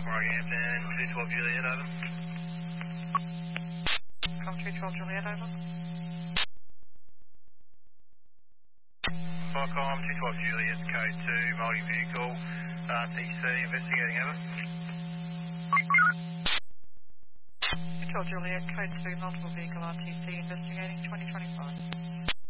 Rockhampton, 212 Juliet, over. Com 212 Juliet, over. Foxcom, 212 Juliet, code 2, multi-vehicle, RTC, investigating, over. 212 Juliet, code 2, multiple vehicle RTC, investigating 2025.